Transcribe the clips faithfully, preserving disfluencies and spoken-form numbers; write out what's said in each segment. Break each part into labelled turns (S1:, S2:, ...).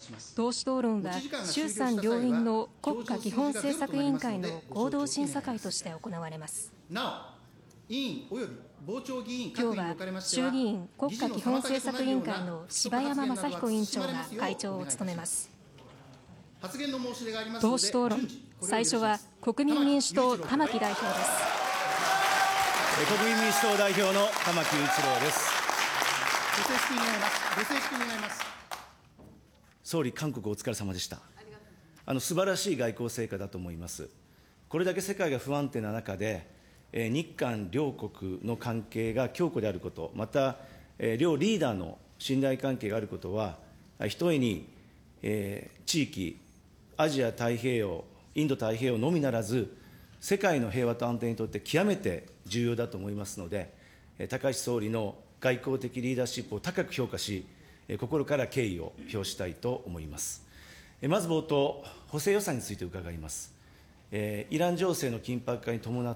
S1: 党首討論は衆参両院の国家基本政策委員会の合同審査会として行われます。
S2: なお、委員および傍聴議員
S1: 今日は衆議院国家基本政策委員会の柴山雅彦委員長が会長を務めます。党首討論、最初は国民民主党、玉木代表です。
S3: 国民民主党代表の玉木雄一郎です。
S2: ご静粛に願います。ご静粛に願います。
S3: 総理、韓国お疲れ様でした。あの素晴らしい外交成果だと思います。これだけ世界が不安定な中で、え日韓両国の関係が強固であること、また、え両リーダーの信頼関係があることは、ひとえに、えー、地域、アジア太平洋、インド太平洋のみならず、世界の平和と安定にとって極めて重要だと思いますので、高市総理の外交的リーダーシップを高く評価し、心から敬意を表したいと思います。まず冒頭、補正予算について伺います。イラン情勢の緊迫化に伴って、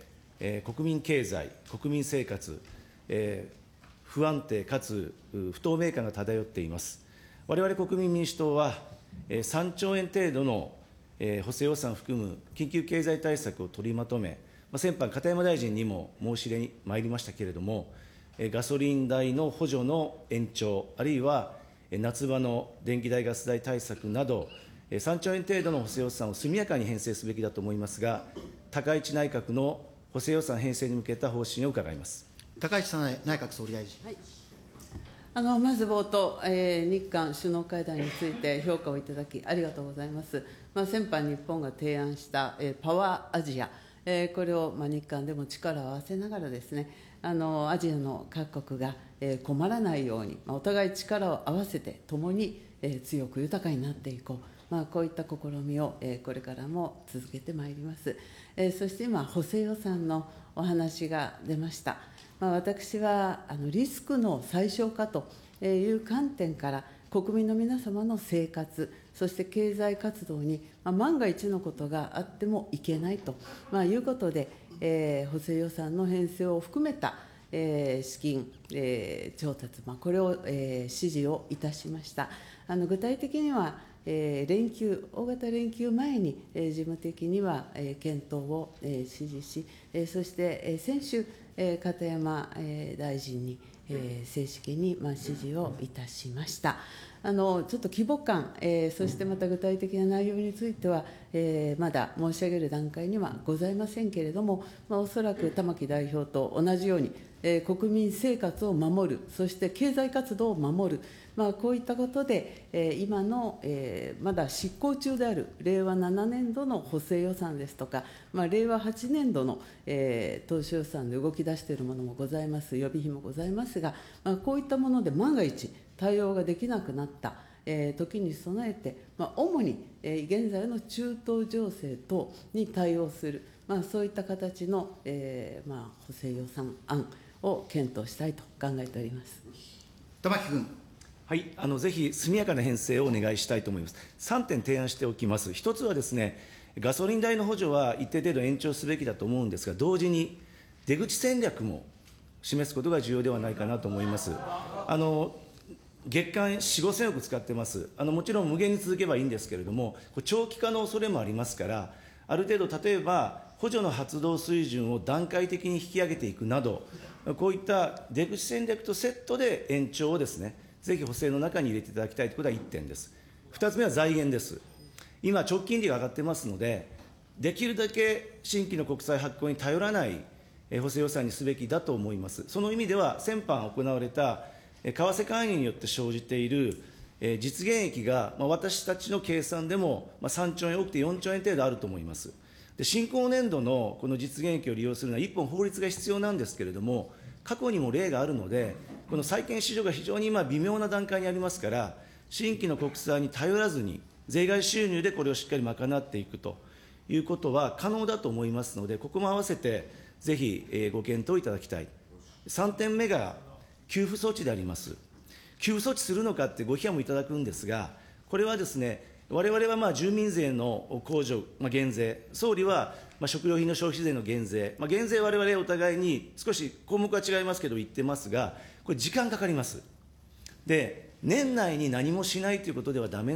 S3: 国民経済、国民生活、不安定かつ不透明感が漂っています。われわれ国民民主党は、さんちょうえん程度の補正予算を含む緊急経済対策を取りまとめ、先般、片山大臣にも申し入れに参りましたけれども、ガソリン代の補助の延長、あるいは夏場の電気代、ガス代対策など、さんちょうえん程度の補正予算を速やかに編成すべきだと思いますが、高市内閣の補正予算編成に向けた方針を伺います。
S2: 高市早苗内閣総理大臣。はい、
S4: あのまず冒頭、えー、日韓首脳会談について評価をいただき、ありがとうございます。まあ、先般、日本が提案した、えー、パワーアジア、えー、これを、まあ、日韓でも力を合わせながらですね、あのアジアの各国が、えー、困らないように、まあ、お互い力を合わせて、共に、えー、強く豊かになっていこう、まあ、こういった試みを、えー、これからも続けてまいります。えー、そして今、補正予算のお話が出ました。まあ、私はあのリスクの最小化という観点から、国民の皆様の生活、そして経済活動に、まあ、万が一のことがあってもいけないと、まあ、いうことで、えー、補正予算の編成を含めた、えー、資金、えー、調達、まあ、これを、えー、指示をいたしました。あの具体的には、えー、連休、大型連休前に、えー、事務的には、えー、検討を、えー、指示し、えー、そして、えー、先週、えー、片山、えー、大臣に、えー、正式に、まあ、指示をいたしました。あのちょっと規模感、えー、そしてまた具体的な内容については、えー、まだ申し上げる段階にはございませんけれども、まあ、おそらく玉木代表と同じように、えー、国民生活を守る、そして経済活動を守る、まあ、こういったことで、えー、今の、えー、まだ執行中であるれいわななねんどの補正予算ですとか、まあ、れいわはちねんどの、えー、当初予算で動き出しているものもございます、予備費もございますが、まあ、こういったもので万が一、対応ができなくなった、えー、時に備えて、まあ、主に、えー、現在の中東情勢等に対応する、まあ、そういった形の、えーまあ、補正予算案を検討したいと考えております。
S2: 玉木君。
S3: はい、あのぜひ速やかな編成をお願いしたいと思います。さんてん提案しておきます。一つはですね、ガソリン代の補助は一定程度延長すべきだと思うんですが、同時に出口戦略も示すことが重要ではないかなと思います。あの月間よん、ごせんおく使ってます。あのもちろん無限に続けばいいんですけれども、長期化の恐れもありますから、ある程度、例えば補助の発動水準を段階的に引き上げていくなど、こういった出口戦略とセットで延長をですね、ぜひ補正の中に入れていただきたいということがいってんです。ふたつめは財源です。今、長期金利が上がってますので、できるだけ新規の国債発行に頼らない補正予算にすべきだと思います。その意味では、先般行われた為替介入によって生じている実現益が、私たちの計算でもさんちょうえん、多くてよんちょうえん程度あると思います。で新興年度のこの実現益を利用するのは、一本法律が必要なんですけれども、過去にも例があるので、この債券市場が非常に今、微妙な段階にありますから、新規の国債に頼らずに、税外収入でこれをしっかり賄っていくということは可能だと思いますので、ここも合わせてぜひご検討いただきたい。さんてんめが給付措置であります。給付措置するのかってご批判もいただくんですが、これはですね、われわれはまあ住民税の控除、まあ、減税、総理はまあ食料品の消費税の減税、まあ、減税、われわれお互いに少し項目は違いますけど言ってますが、これ、時間かかります。で、年内に何もしないということではだめ